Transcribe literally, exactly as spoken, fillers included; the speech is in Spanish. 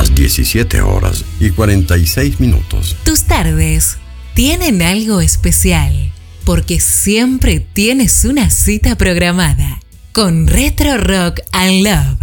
las diecisiete horas y cuarenta y seis minutos. Tus tardes tienen algo especial, porque siempre tienes una cita programada con Retro Rock and Love.